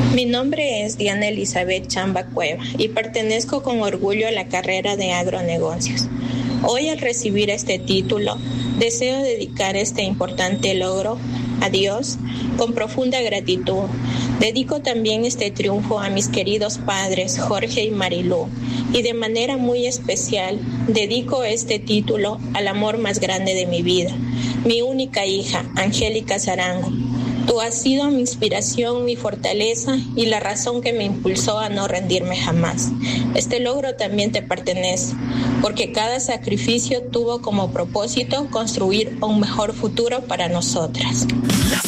Mi nombre es Diana Elizabeth Chamba Cueva y pertenezco con orgullo a la carrera de agronegocios. Hoy, al recibir este título, deseo dedicar este importante logro a Dios con profunda gratitud. Dedico también este triunfo a mis queridos padres Jorge y Marilú, y de manera muy especial dedico este título al amor más grande de mi vida, mi única hija, Angélica Zarango. Tú has sido mi inspiración, mi fortaleza y la razón que me impulsó a no rendirme jamás. Este logro también te pertenece, porque cada sacrificio tuvo como propósito construir un mejor futuro para nosotras.